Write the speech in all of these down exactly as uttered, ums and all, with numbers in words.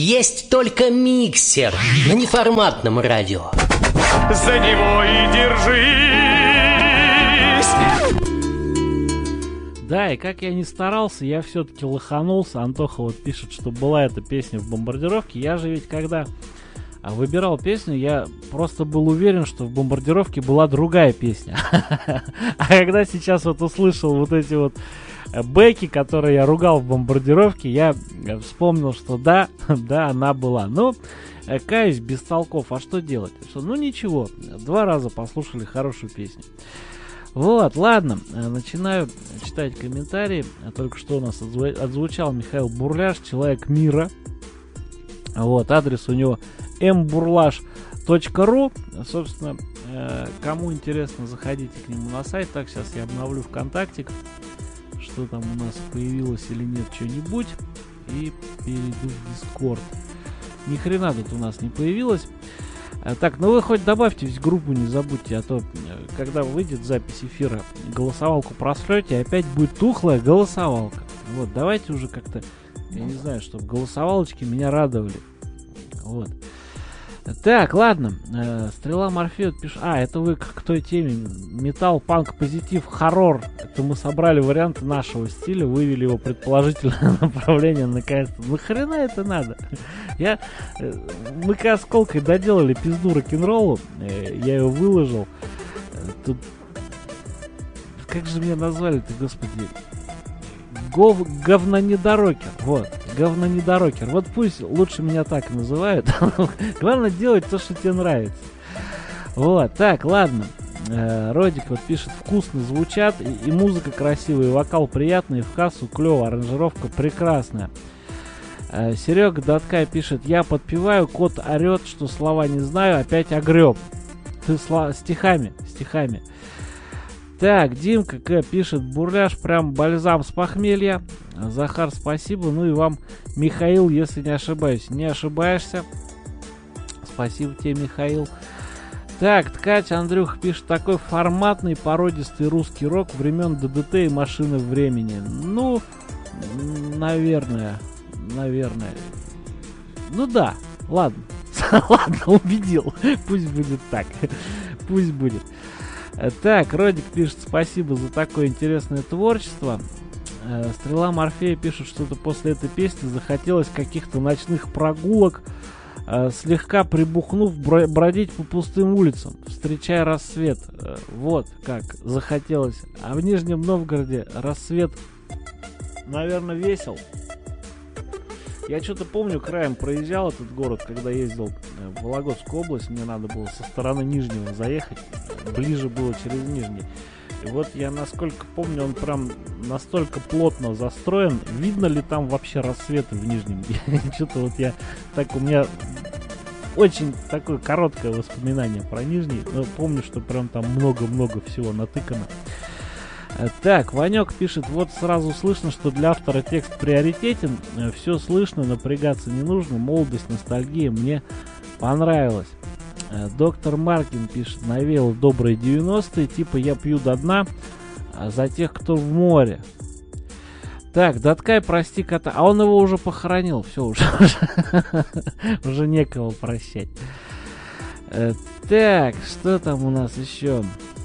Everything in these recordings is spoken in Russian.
есть только миксер на неформатном радио. За него и держись. Да, и как я не старался, я все-таки лоханулся. Антоха вот пишет, что была эта песня в «Бомбардировке». Я же ведь когда выбирал песню, я просто был уверен, что в «Бомбардировке» была другая песня. А когда сейчас вот услышал вот эти вот бэки, которые я ругал в «Бомбардировке», я вспомнил, что да, да, она была. Но, каюсь, без толков, а что делать? Что, ну ничего, два раза послушали хорошую песню. Вот, ладно, начинаю читать комментарии. Только что у нас отзву- отзвучал Михаил Бурляш, человек мира. Вот, адрес у него эм бурлаш точка ру. Собственно, э, кому интересно, заходите к нему на сайт. Так, сейчас я обновлю ВКонтактик, что там у нас появилось или нет что-нибудь, и перейду в Дискорд. Ни хрена тут у нас не появилось. А, так, ну вы хоть добавьте в группу, не забудьте, а то, когда выйдет запись эфира, голосовалку прошлете, и опять будет тухлая голосовалка. Вот, давайте уже как-то, я не знаю, чтобы голосовалочки меня радовали. Вот. Так, ладно. Э, Стрела Морфея пишет. А, это вы к, к той теме. Металл, панк, позитив, хоррор. Это мы собрали варианты нашего стиля, вывели его предположительное направление наконец-то. Нахрена это надо? Я... Э, мы когда с Колкой доделали пизду рок-н-роллу, э, я ее выложил. Э, тут... Как же меня назвали-то, господи? Гов... Говнонедорокер. Вот. Говнонедорокер. Вот пусть лучше меня так называют. Главное делать то, что тебе нравится. Вот. Так, ладно. Э, Родик вот пишет: вкусно звучат, и, и музыка красивая, и вокал приятный, и в кассу клево, аранжировка прекрасная. Э, Серега Даткай пишет: я подпеваю, кот орет, что слова не знаю, опять огреб. Ты сла... стихами, стихами. Так, Димка К. пишет: Бурляш, прям бальзам с похмелья. Захар, спасибо. Ну и вам, Михаил, если не ошибаюсь. Не ошибаешься. Спасибо тебе, Михаил. Так, Ткач Андрюх пишет: такой форматный, породистый русский рок времен ДДТ и машины времени. Ну, наверное, наверное. Ну да, ладно. Ладно, убедил. Пусть будет так. Пусть будет. Так, Родик пишет: спасибо за такое интересное творчество. Стрела Морфея пишет, что-то после этой песни захотелось каких-то ночных прогулок, слегка прибухнув, бродить по пустым улицам, встречая рассвет. Вот как захотелось. А в Нижнем Новгороде рассвет, наверное, весел. Я что-то помню, краем проезжал этот город, когда ездил в Вологодскую область. Мне надо было со стороны Нижнего заехать. Ближе было через Нижний. И вот я, насколько помню, он прям настолько плотно застроен. Видно ли там вообще рассветы в Нижнем? Что-то вот я... Так, у меня очень такое короткое воспоминание про Нижний. Но помню, что прям там много-много всего натыкано. Так, Ванек пишет: вот сразу слышно, что для автора текст приоритетен. Все слышно, напрягаться не нужно. Молодость, ностальгия, мне понравилось. Доктор Маркин пишет: навеял добрые девяностые, типа я пью до дна, а за тех, кто в море. Так, Даткай, прости кота. А он его уже похоронил. Все, уже, уже некого прощать. Так, что там у нас еще?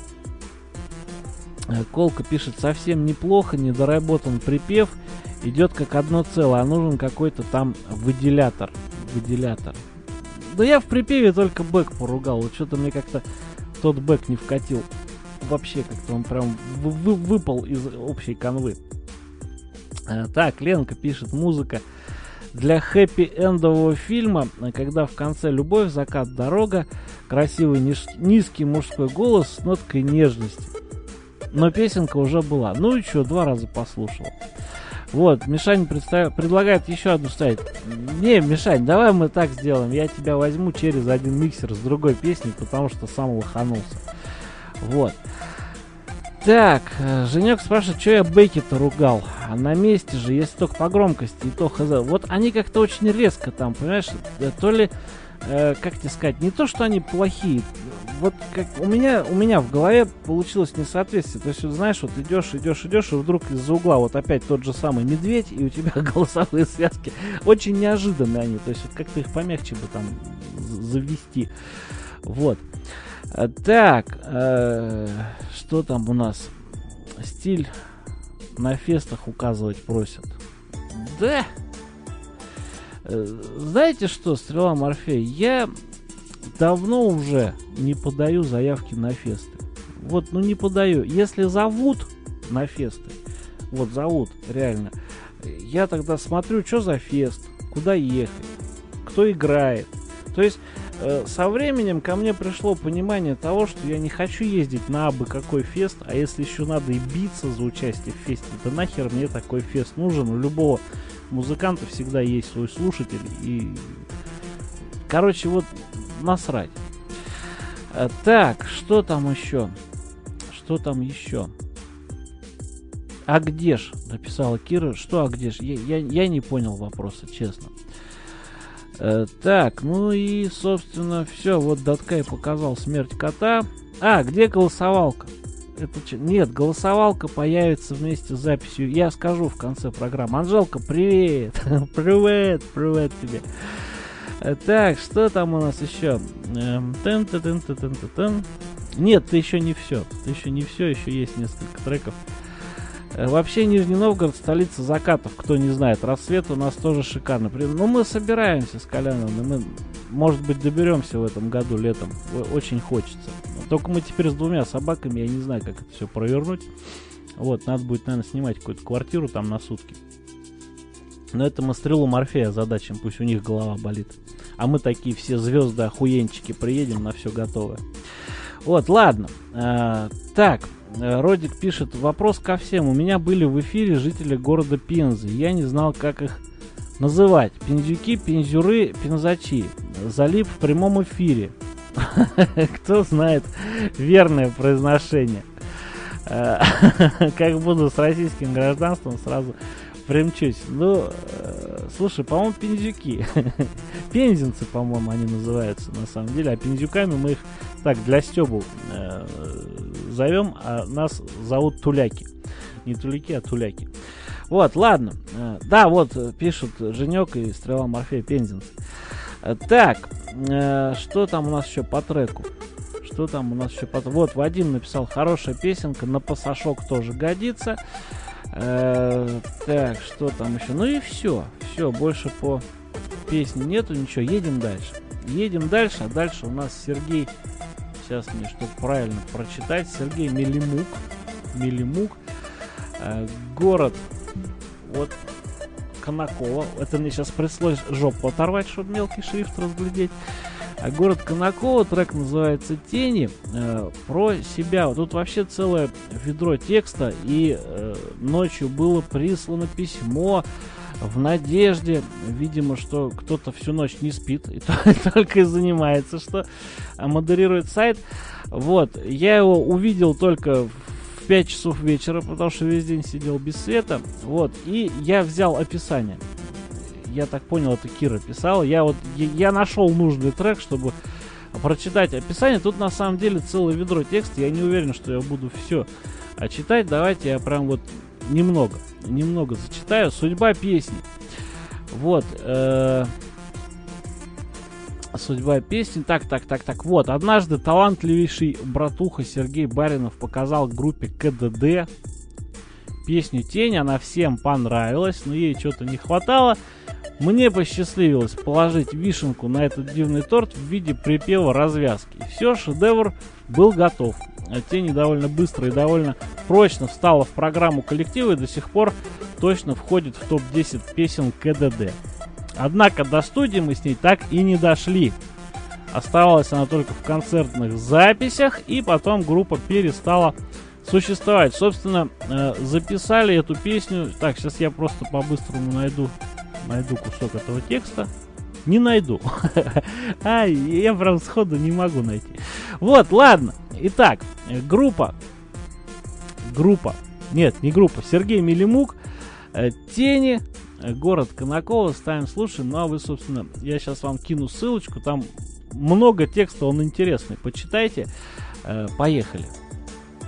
Колка пишет: совсем неплохо, недоработан припев, идет как одно целое, а нужен какой-то там выделятор. Выделятор. Да я в припеве только бэк поругал, вот что-то мне как-то тот бэк не вкатил. Вообще как-то он прям вы- вы- выпал из общей канвы. А, так, Ленка пишет: музыка для хэппи-эндового фильма, когда в конце любовь, закат, дорога, красивый ниж- низкий мужской голос с ноткой нежности. Но песенка уже была. Ну и что, два раза послушал. Вот, Мишань представ... предлагает еще одну ставить. Не, Мишань, давай мы так сделаем. Я тебя возьму через один миксер с другой песней, потому что сам лоханулся. Вот. Так, Женек спрашивает, что я бэки-то ругал. А на месте же, если только по громкости, и то хз. Вот они как-то очень резко там, понимаешь, то ли э, как тебе сказать, не то, что они плохие. Вот как у меня, у меня в голове получилось несоответствие. То есть, вот, знаешь, вот идешь, идешь, идешь, и вдруг из-за угла вот опять тот же самый медведь, и у тебя голосовые связки. Очень неожиданные они. То есть, вот как-то их помягче бы там завести. Вот. Так, э, что там у нас? Стиль на фестах указывать просят. Да. Знаете что, Стрела Морфея, я давно уже не подаю заявки на фесты. Вот, ну не подаю. Если зовут на фесты, вот зовут, реально, я тогда смотрю, что за фест, куда ехать, кто играет. То есть э, со временем ко мне пришло понимание того, что я не хочу ездить на абы какой фест, а если еще надо и биться за участие в фесте, то нахер мне такой фест нужен. У любого музыканта всегда есть свой слушатель. И, короче, вот насрать. А, так, что там еще? Что там еще? А где ж? Написала Кира. Что а где ж? Я, я, я не понял вопроса, честно. А, так, ну и, собственно, все. Вот Даткай показал смерть кота. А, где голосовалка? Это че? Нет, голосовалка появится вместе с записью. Я скажу в конце программы. Анжелка, привет! Привет, привет тебе. Так, что там у нас еще? Нет, ты еще не все. Ты еще не все, еще есть несколько треков. Вообще, Нижний Новгород — столица закатов, кто не знает. Рассвет у нас тоже шикарно. Ну, мы собираемся с Коляном, и мы, может быть, доберемся в этом году летом. Очень хочется. Только мы теперь с двумя собаками, я не знаю, как это все провернуть. Вот, надо будет, наверное, снимать какую-то квартиру там на сутки. Но это мы Стрелу Морфея задачим, пусть у них голова болит. А мы такие все звезды, охуенчики, приедем на все готовое. Вот, ладно. А, так, Родик пишет: вопрос ко всем. У меня были в эфире жители города Пензы. Я не знал, как их называть. Пензюки, пензюры, пензачи. Залип в прямом эфире. Кто знает верное произношение. Как буду с российским гражданством, сразу примчусь. Ну, э, слушай, по-моему, пензюки. Пензенцы, по-моему, они называются на самом деле. А пензюками мы их так для стёбу э, зовем, а нас зовут туляки. Не туляки, а туляки. Вот, ладно. Э, да, вот пишут Женек и Стрела Морфея, пензенцы. Э, так, э, что там у нас еще по треку? Что там у нас еще по... Вот, Вадим написал: хорошая песенка, на пасашок тоже годится. Э, так, что там еще? Ну и все. Все, больше по песне нету ничего. Едем дальше. Едем дальше, а дальше у нас Сергей. Сейчас мне, чтобы правильно прочитать. Сергей Мелимук. Мелимук. Э, город. Вот. Конаково. Это мне сейчас пришлось жопу оторвать, чтобы мелкий шрифт разглядеть. А город Конаково, трек называется «Тени», э, про себя. Вот тут вообще целое ведро текста, и э, ночью было прислано письмо в надежде, видимо, что кто-то всю ночь не спит и только и занимается, что модерирует сайт. Вот, я его увидел только в пять часов вечера, потому что весь день сидел без света. Вот, и я взял описание. Я так понял, это Кира писала. Я вот я, я нашел нужный трек, чтобы прочитать описание. Тут на самом деле целое ведро текста. Я не уверен, что я буду все читать. Давайте я прям вот немного, немного зачитаю. Судьба песни. Вот. Э, судьба песни. Так, так, так, так. Вот. Однажды талантливейший братуха Сергей Баринов показал группе КДД песню «Тень». Она всем понравилась, но ей что-то не хватало. Мне посчастливилось положить вишенку на этот дивный торт в виде припева развязки. И все, шедевр был готов. «Тень» довольно быстро и довольно прочно встала в программу коллектива и до сих пор точно входит в топ десять песен КДД. Однако до студии мы с ней так и не дошли. Оставалась она только в концертных записях, и потом группа перестала существовать. Собственно, э, записали эту песню. Так, сейчас я просто по-быстрому найду найду кусок этого текста. Не найду. А, я прям сходу не могу найти. Вот, ладно. Итак, группа. Группа. Нет, не группа. Сергей Мелимук. Тени. город Конаково, ставим, слушаем. Ну а вы, собственно, я сейчас вам кину ссылочку, там много текста, он интересный. Почитайте. Поехали.